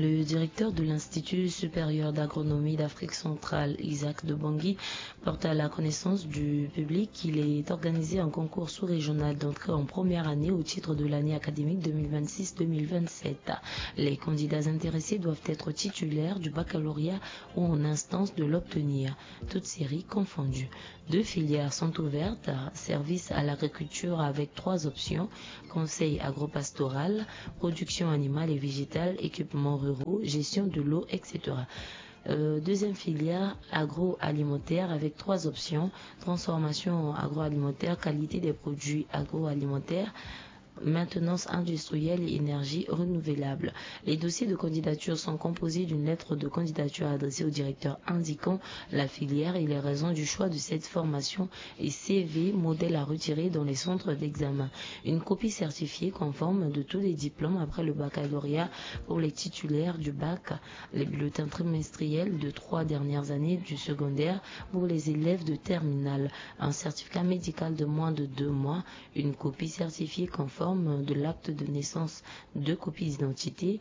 Le directeur de l'Institut supérieur d'agronomie d'Afrique centrale, Isaac de Bangui, porte à la connaissance du public qu'il est organisé un concours sous-régional d'entrée en première année au titre de l'année académique 2026-2027. Les candidats intéressés doivent être titulaires du baccalauréat ou en instance de l'obtenir, toutes séries confondues. 2 filières sont ouvertes, service à l'agriculture avec 3 options, conseil agropastoral, production animale et végétale, équipements ruraux, gestion de l'eau, etc. Deuxième filière, agroalimentaire avec 3 options, transformation agroalimentaire, qualité des produits agroalimentaires, maintenance industrielle et énergie renouvelable. Les dossiers de candidature sont composés d'une lettre de candidature adressée au directeur indiquant la filière et les raisons du choix de cette formation et CV modèle à retirer dans les centres d'examen. Une copie certifiée conforme de tous les diplômes après le baccalauréat pour les titulaires du bac, les bulletins trimestriels de 3 dernières années du secondaire pour les élèves de terminale, un certificat médical de moins de 2 mois, une copie certifiée conforme de l'acte de naissance, 2 copies d'identité,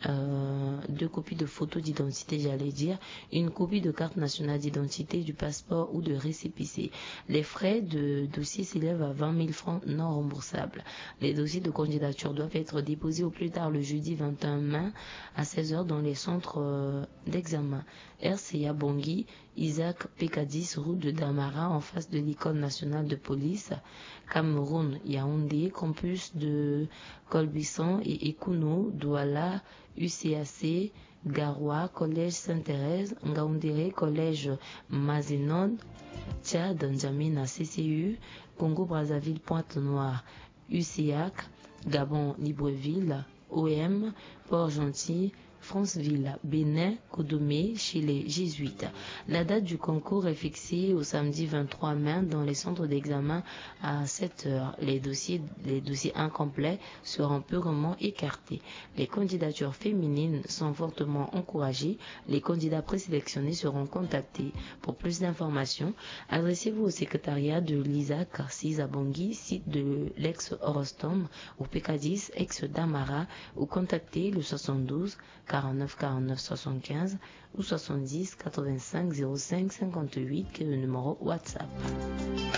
2 copies de photos d'identité, une copie de carte nationale d'identité, du passeport ou de récépissé. Les frais de dossier s'élèvent à 20 000 francs non remboursables. Les dossiers de candidature doivent être déposés au plus tard le jeudi 21 mai à 16h dans les centres d'examen. RCA Bangui, Isaac PK10, route de Damara, en face de l'École nationale de police, Cameroun, Yaoundé, campus de Colbisson et Ekouno, Douala, UCAC, Garoua, Collège Sainte-Thérèse, Ngaoundéré, Collège Mazénon, Tchad, N'Djamena, CCU, Congo-Brazzaville, Pointe-Noire, UCAC, Gabon, Libreville, OM, Port-Gentil, Franceville, Bénin, Codomé, chez les Jésuites. La date du concours est fixée au samedi 23 mai dans les centres d'examen à 7h. Les dossiers incomplets seront purement écartés. Les candidatures féminines sont fortement encouragées. Les candidats présélectionnés seront contactés. Pour plus d'informations, adressez-vous au secrétariat de l'ISAC 6 à Bangui, site de l'ex-Orostom, au PK10, ex-Damara, ou contactez le 72 49 49 75 ou 70 85 05 58 qui est le numéro WhatsApp.